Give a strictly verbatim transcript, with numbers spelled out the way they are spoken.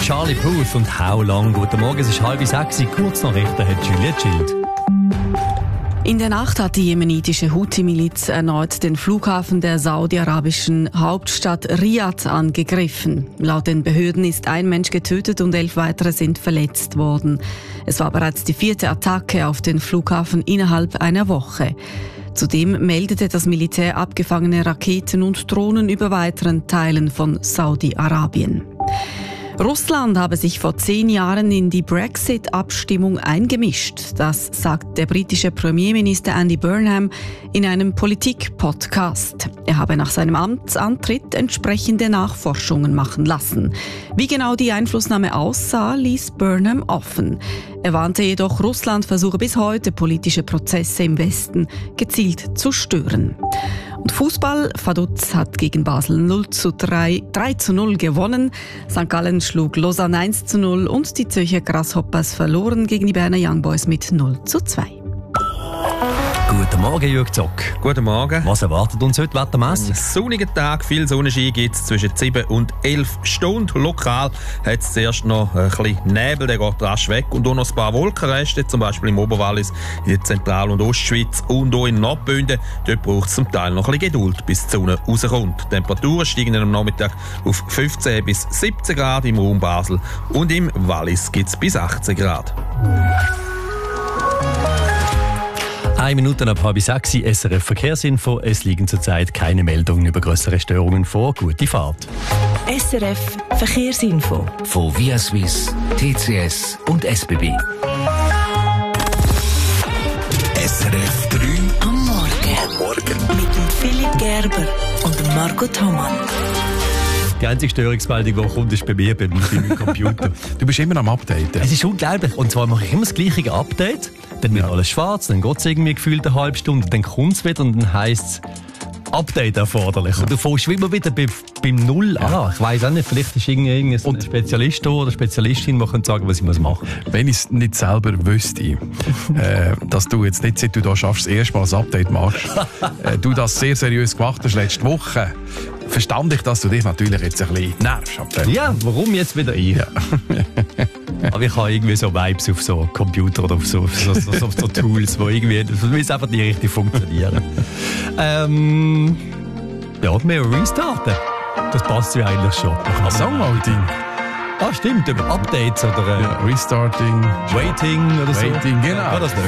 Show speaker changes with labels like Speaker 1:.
Speaker 1: Charlie Puth und How Long. Guten Morgen, es ist halb sechs, kurz Nachrichten hat Juliette Schild.
Speaker 2: In der Nacht hat die jemenitische Houthi-Miliz erneut den Flughafen der saudi-arabischen Hauptstadt Riyadh angegriffen. Laut den Behörden ist ein Mensch getötet und elf weitere sind verletzt worden. Es war bereits die vierte Attacke auf den Flughafen innerhalb einer Woche. Zudem meldete das Militär abgefangene Raketen und Drohnen über weiteren Teilen von Saudi-Arabien. Russland habe sich vor zehn Jahren in die Brexit-Abstimmung eingemischt. Das sagt der britische Premierminister Andy Burnham in einem Politik-Podcast. Er habe nach seinem Amtsantritt entsprechende Nachforschungen machen lassen. Wie genau die Einflussnahme aussah, ließ Burnham offen. Er warnte jedoch, Russland versuche bis heute, politische Prozesse im Westen gezielt zu stören. Und Fußball, Vaduz hat gegen Basel null zu drei, drei zu null gewonnen. Sankt Gallen schlug Lausanne eins zu null und die Zürcher Grasshoppers verloren gegen die Berner Young Boys mit null zu zwei.
Speaker 1: Guten Morgen, Jürg Zock.
Speaker 3: Guten Morgen.
Speaker 1: Was erwartet uns heute wettermässig?
Speaker 3: Ein sonniger Tag, viel Sonnenschein gibt es zwischen sieben und elf Stunden. Lokal hat es zuerst noch ein bisschen Nebel, der geht rasch weg. Und auch noch ein paar Wolkenreste, zum Beispiel im Oberwallis, in der Zentral- und Ostschweiz und auch in Nordbünden. Dort braucht es zum Teil noch ein bisschen Geduld, bis die Sonne rauskommt. Die Temperaturen steigen am Nachmittag auf fünfzehn bis siebzehn Grad im Raum Basel. Und im Wallis gibt es bis achtzehn Grad.
Speaker 1: Eine Minute ab halb sechs, S R F Verkehrsinfo. Es liegen zurzeit keine Meldungen über grössere Störungen vor. Gute Fahrt.
Speaker 4: S R F Verkehrsinfo.
Speaker 5: Von Via Swiss, T C S und S B B. S R F drei
Speaker 4: Am Morgen.
Speaker 5: Am Morgen.
Speaker 4: Mit dem Philipp Gerber und dem Marco Thomann.
Speaker 1: Die einzige Störungsmeldung, die kommt, ist bei mir, bei meinem Computer.
Speaker 6: Du bist immer am Updaten.
Speaker 1: Es ist unglaublich. Und zwar mache ich immer das gleiche Update. Dann wird alles schwarz, dann geht es irgendwie gefühlt eine halbe Stunde, dann kommt es wieder und dann heisst es Update erforderlich. Und du fängst immer wieder bei, beim Null an. Ja. Ich weiss auch nicht, vielleicht ist irgendein so ein Spezialist oder Spezialistin, die kann sagen, was ich machen muss.
Speaker 6: Wenn ich es nicht selber wüsste, äh, dass du jetzt nicht, seit du da schaffst, das erste Mal ein Update machst, äh, du das sehr seriös gemacht hast letzte Woche, verstand ich, dass du dich natürlich jetzt ein bisschen nervst.
Speaker 1: Ja, warum jetzt wieder ich? Ja. Aber ich habe irgendwie so Vibes auf so Computer oder auf so, so, so, so, so Tools, wo irgendwie, das muss einfach nicht richtig funktionieren. ähm, ja, wir restarten. Das passt ja eigentlich schon.
Speaker 6: Nach Songwriting.
Speaker 1: Ah, stimmt, über Updates oder äh,
Speaker 6: ja, Restarting,
Speaker 1: Waiting oder so.
Speaker 6: Waiting, genau.
Speaker 1: Ja, das